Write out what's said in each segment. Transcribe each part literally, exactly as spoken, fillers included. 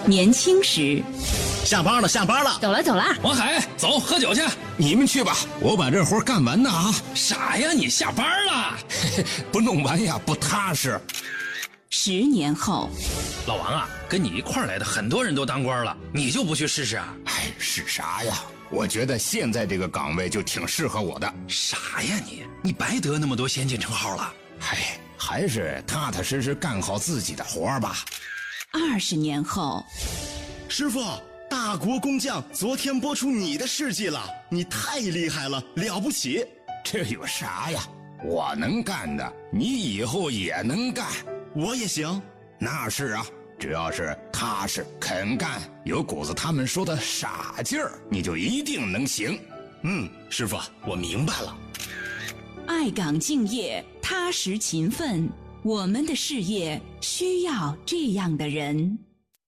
年轻时。 下班了，下班了， 走了走了。 王海，走，喝酒去。 你们去吧，我把这活干完呢啊！ 傻呀，你下班了， 不弄完呀不踏实。 十年后， 老王啊，跟你一块儿来的很多人都当官了，你就不去试试啊？ 哎，是啥呀？我觉得现在这个岗位就挺适合我的。 傻呀你，你白得那么多先进称号了。 哎，还是踏踏实实干好自己的活儿吧。 二十年后， 师傅。大国工匠昨天播出你的事迹了，你太厉害了，了不起！ 这有啥呀？我能干的，你以后也能干。 我也行。 那是啊，只要是踏实肯干，有股子他们说的傻劲儿，你就一定能行。 嗯，师傅，我明白了。 爱岗敬业，踏实勤奋，我们的事业需要这样的人。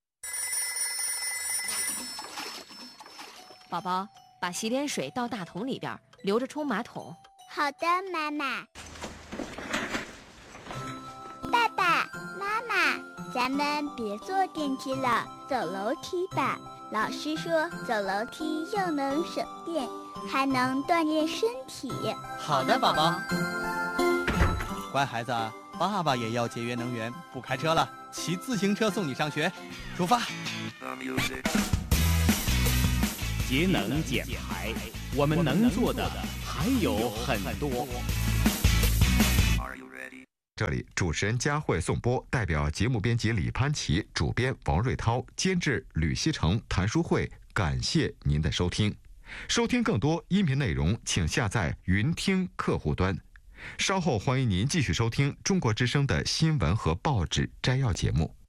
宝宝，把洗脸水倒大桶里边，留着冲马桶。 好的，妈妈。爸爸妈妈，咱们别坐电梯了，走楼梯吧。老师说走楼梯又能省电，还能锻炼身体。 好的，宝宝。乖孩子，爸爸也要节约能源，不开车了，骑自行车送你上学。出发。 节能减排，我们能做的还有很多。 这里主持人佳慧、宋波，代表节目编辑李潘琪、主编王瑞涛、监制吕希成、谭淑慧，感谢您的收听。收听更多音频内容，请下载云听客户端。稍后欢迎您继续收听中国之声的新闻和报纸摘要节目。